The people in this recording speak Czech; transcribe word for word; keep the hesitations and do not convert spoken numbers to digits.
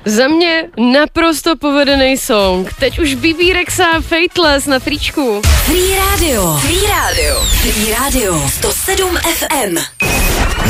Za mě naprosto povedený song. Teď už Bebe Rexha Fateless na tričku. Free Radio. Free Radio. Free Radio. sto sedm ef em.